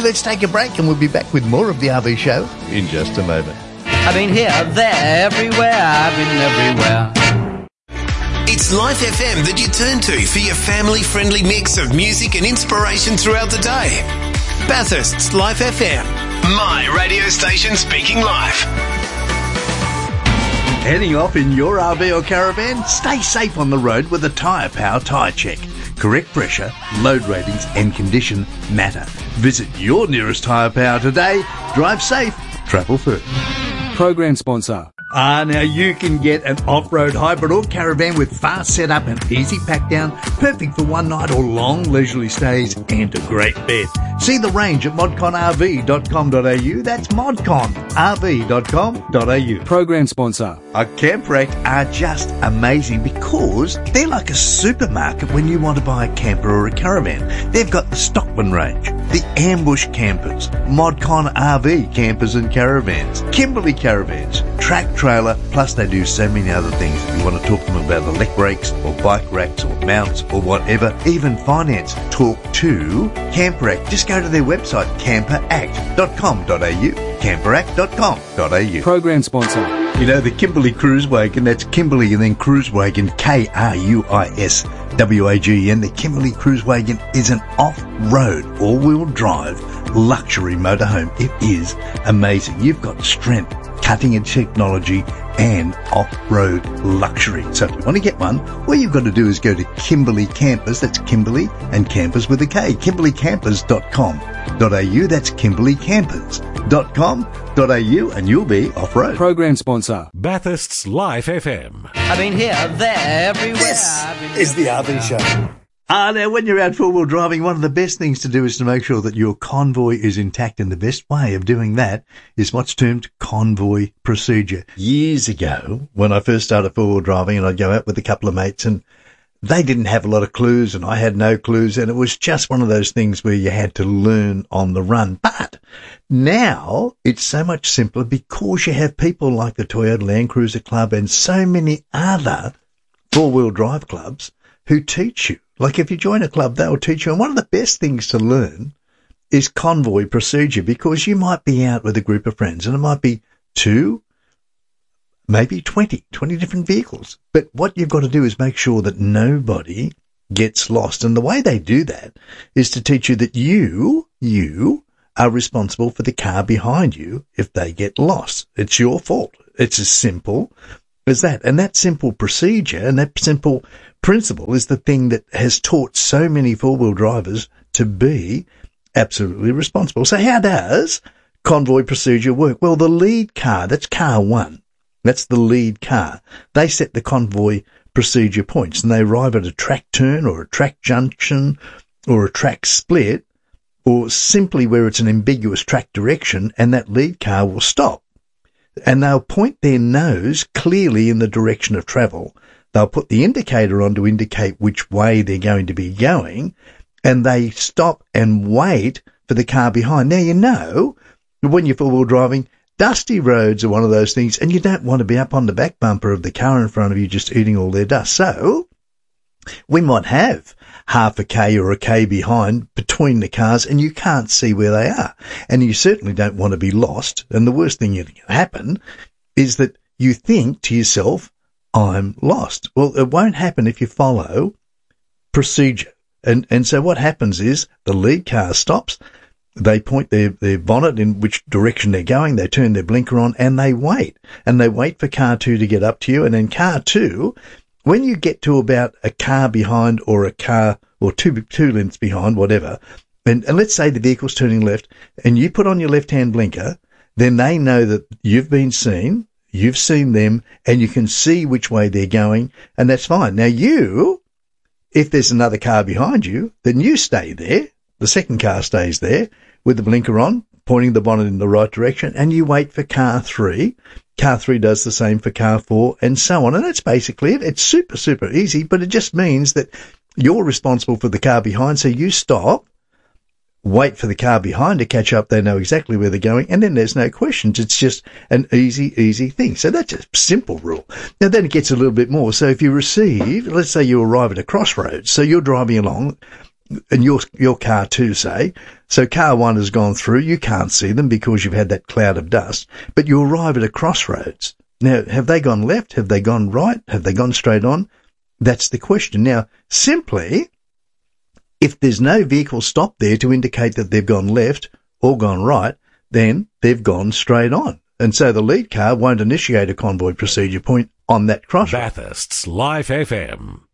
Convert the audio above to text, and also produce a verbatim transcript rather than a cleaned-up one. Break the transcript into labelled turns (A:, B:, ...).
A: Hey, let's take a break and we'll be back with more of the R V Show in just a moment.
B: I've been here, there, everywhere, I've been everywhere.
C: It's Life F M that you turn to for your family-friendly mix of music and inspiration throughout the day. Bathurst's Life F M, my radio station speaking life.
A: Heading off in your R V or caravan? Stay safe on the road with a Tyre Power Tyre Check. Correct pressure, load ratings and condition matter. Visit your nearest Tyre Power today. Drive safe, travel first.
D: Program sponsor.
A: Ah, now you can get an off-road hybrid or caravan with fast setup and easy pack down, perfect for one night or long leisurely stays, and a great bed. See the range at modcon r v dot com dot a u. That's modcon r v dot com dot a u.
D: Program sponsor.
A: Our Camp Rack are just amazing because they're like a supermarket when you want to buy a camper or a caravan. They've got the Stockman range, the Ambush campers, Modcon R V campers and caravans, Kimberley caravans, track trailer, plus they do so many other things. If you want to talk to them about elect brakes or bike racks or mounts or whatever, even finance, talk to Camp Rack. Just go to their website, camper act dot com dot a u, camper act dot com dot a u.
D: Program sponsor.
A: You know, the Kimberley Cruise Wagon, that's Kimberley and then Cruise Wagon, K R U I S W A G N. The Kimberley Cruise Wagon is an off-road, all-wheel drive, luxury motorhome. It is amazing. You've got strength, cutting-edge technology, and off-road luxury. So if you want to get one, all you've got to do is go to Kimberley Campers. That's Kimberley and Campers with a K. kimberley campers dot com dot a u. That's kimberley campers dot com dot a u, and you'll be off-road.
D: Program sponsor.
E: Bathurst's Life F M.
B: I've been here, there, everywhere.
A: This
B: I've been
A: is the R V Show. Ah, now when you're out four-wheel driving, one of the best things to do is to make sure that your convoy is intact, and the best way of doing that is what's termed convoy procedure. Years ago, when I first started four-wheel driving, and I'd go out with a couple of mates, and they didn't have a lot of clues, and I had no clues, and it was just one of those things where you had to learn on the run. But now it's so much simpler because you have people like the Toyota Land Cruiser Club and so many other four-wheel drive clubs who teach you. Like if you join a club, they'll teach you. And one of the best things to learn is convoy procedure, because you might be out with a group of friends and it might be two, maybe twenty, twenty different vehicles. But what you've got to do is make sure that nobody gets lost. And the way they do that is to teach you that you, you are responsible for the car behind you if they get lost. It's your fault. It's as simple as that. And that simple procedure and that simple principle is the thing that has taught so many four-wheel drivers to be absolutely responsible. So how does convoy procedure work? Well, the lead car, that's car one. That's the lead car. They set the convoy procedure points, and they arrive at a track turn or a track junction or a track split, or simply where it's an ambiguous track direction, and that lead car will stop. And they'll point their nose clearly in the direction of travel. They'll put the indicator on to indicate which way they're going to be going, and they stop and wait for the car behind. Now, you know, when you're four-wheel driving, dusty roads are one of those things, and you don't want to be up on the back bumper of the car in front of you just eating all their dust. So we might have half a K or a K behind between the cars, and you can't see where they are. And you certainly don't want to be lost. And the worst thing that can happen is that you think to yourself, I'm lost. Well, it won't happen if you follow procedure. And and so what happens is the lead car stops, they point their, their bonnet in which direction they're going, they turn their blinker on, and they wait. And they wait for car two to get up to you, and then car two, when you get to about a car behind or a car or two two lengths behind, whatever, and, and let's say the vehicle's turning left, and you put on your left-hand blinker, then they know that you've been seen, you've seen them, and you can see which way they're going, and that's fine. Now you, if there's another car behind you, then you stay there. The second car stays there with the blinker on, pointing the bonnet in the right direction, and you wait for car three. Car three does the same for car four, and so on. And that's basically it. It's super, super easy, but it just means that you're responsible for the car behind, so you stop, wait for the car behind to catch up. They know exactly where they're going, and then there's no questions. It's just an easy, easy thing. So that's a simple rule. Now, then it gets a little bit more. So if you receive, let's say you arrive at a crossroads, so you're driving along, and your your car too, say. So car one has gone through. You can't see them because you've had that cloud of dust. But you arrive at a crossroads. Now, have they gone left? Have they gone right? Have they gone straight on? That's the question. Now, simply, if there's no vehicle stopped there to indicate that they've gone left or gone right, then they've gone straight on. And so the lead car won't initiate a convoy procedure point on that crossroad.
E: Bathurst's Life F M.